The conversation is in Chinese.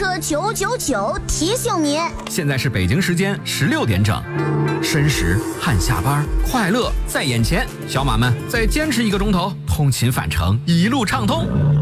车999提醒您， 现在是北京时间16点整，申时汗下班，快乐在眼前。小马们再坚持1个钟头，通勤返程一路畅通。